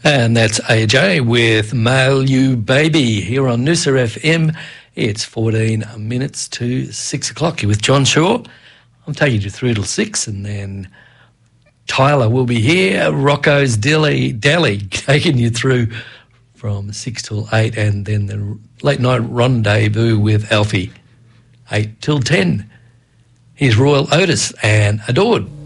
And that's AJ with Mail You Baby here on Noosa FM. It's 14 minutes to 6 o'clock. You're with John Shaw. I'm taking you through till 6, and then Tyler will be here. Rocco's Deli taking you through from 6 till 8, and then the late night rendezvous with Alfie, 8 till 10. Here's Royal Otis and Adored.